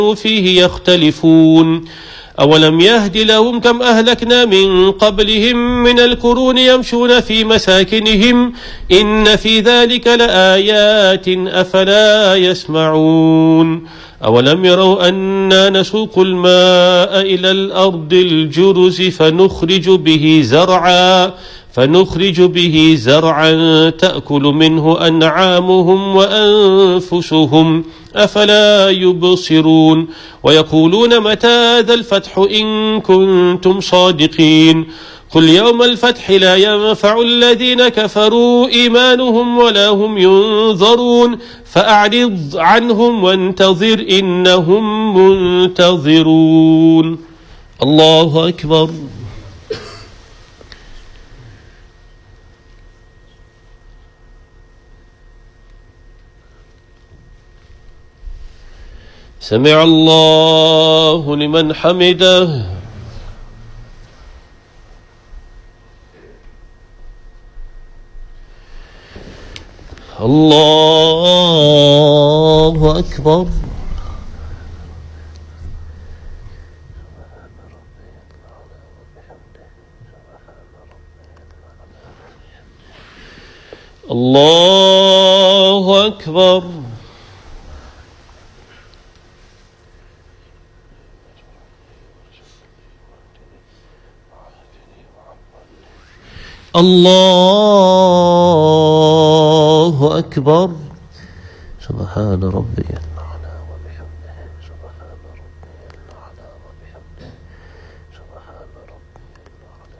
فيه يختلفون أولم يهد لهم كم أهلكنا من قبلهم من القرون يمشون في مساكنهم إن في ذلك لآيات أفلا يسمعون أولم يروا أنا نسوق الماء إلى الأرض الجرز فنخرج به زرعا تأكل منه أنعامهم وأنفسهم أفلا يبصرون ويقولون متى هذا الفتح إن كنتم صادقين قل يوم الفتح لا ينفع الذين كفروا إيمانهم ولا هم ينظرون فأعرض عنهم وانتظر إنهم منتظرون. الله أكبر. سمع الله لمن حمده. الله أكبر. الله أكبر. الله أكبر. سبحان ربي.